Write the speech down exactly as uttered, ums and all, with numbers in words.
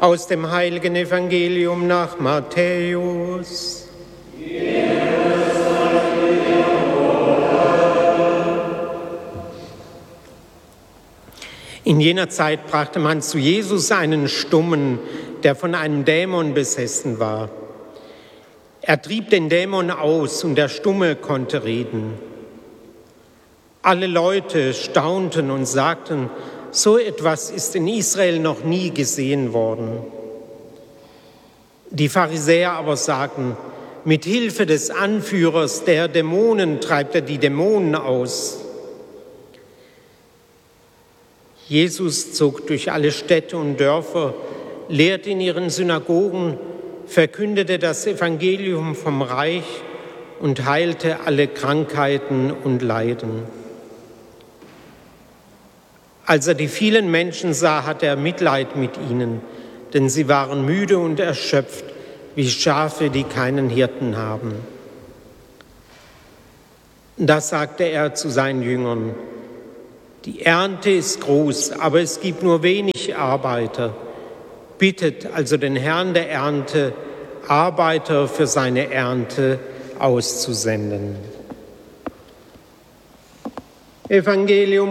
Aus dem heiligen Evangelium nach Matthäus. In jener Zeit brachte man zu Jesus einen Stummen, der von einem Dämon besessen war. Er trieb den Dämon aus und der Stumme konnte reden. Alle Leute staunten und sagten, so etwas ist in Israel noch nie gesehen worden. Die Pharisäer aber sagten, mit Hilfe des Anführers der Dämonen treibt er die Dämonen aus. Jesus zog durch alle Städte und Dörfer, lehrte in ihren Synagogen, verkündete das Evangelium vom Reich und heilte alle Krankheiten und Leiden. Als er die vielen Menschen sah, hatte er Mitleid mit ihnen, denn sie waren müde und erschöpft, wie Schafe, die keinen Hirten haben. Da sagte er zu seinen Jüngern, die Ernte ist groß, aber es gibt nur wenig Arbeiter. Bittet also den Herrn der Ernte, Arbeiter für seine Ernte auszusenden. Evangelium